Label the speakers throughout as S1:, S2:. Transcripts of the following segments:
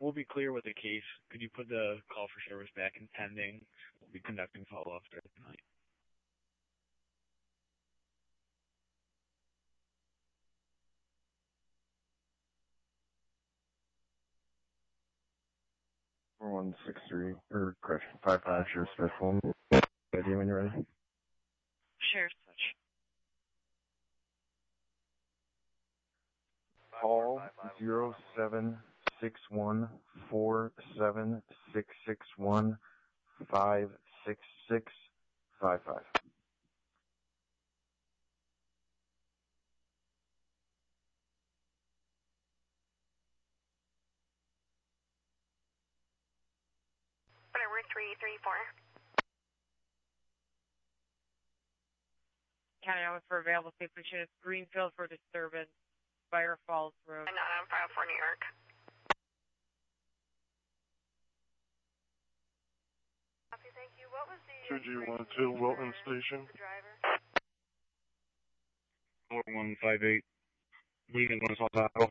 S1: we'll be clear with the case. Could you put the call for service back in pending? We'll be conducting follow-up throughout the night.
S2: Four 163 or correction 55 Sheriff Special. Idea when you're ready.
S3: Sheriff Switch.
S2: Call 0761-476-661-56655.
S3: Whatever, 334. County Office for Available Safe Position, Greenfield for disturbance, Fire Falls Road. And not on file for New York. Copy, thank you. What was the
S4: 2G12 Wilton Station.
S3: The driver?
S1: 4158. Leaving one small tackle.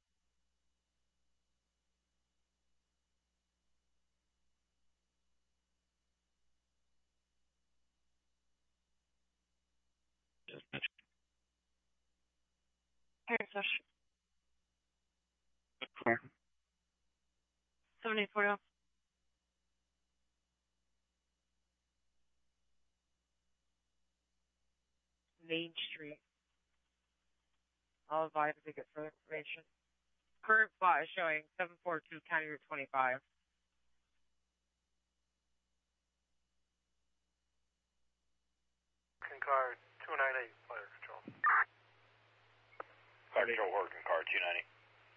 S3: Sheriff Switch.
S1: Clear.
S3: 7840. Main Street. I'll advise if we get further information. Current spot is showing 742 County Route 25.
S4: Car 298, Fire Control.
S5: Fire Control working, car 290.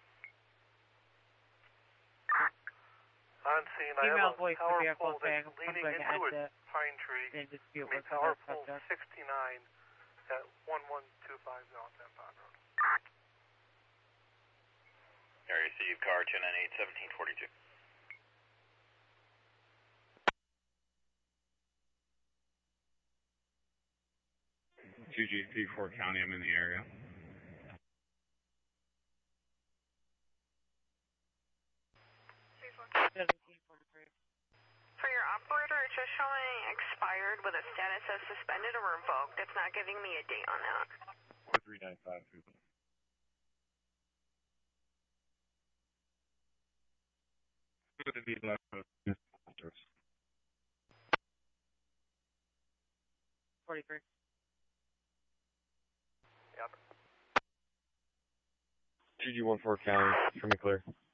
S4: On scene, I
S3: Female
S4: have a
S3: voice
S4: power
S3: the vehicle
S4: pole
S3: saying,
S4: that's
S3: I'm
S4: leaning
S3: going to
S4: into
S3: end
S4: a pine tree.
S3: in dispute
S4: I mean,
S3: with
S4: power
S3: the
S4: pole
S3: subject.
S4: 69 at 11250 North Empire Road.
S5: Area C, car 298, 1742.
S1: Two G34 County, I'm in the area.
S3: For your operator, it's just showing expired with a status as suspended or revoked. It's not giving me a date on that.
S1: 4395. Could be left of
S3: 43.
S2: TG14 County, show me clear.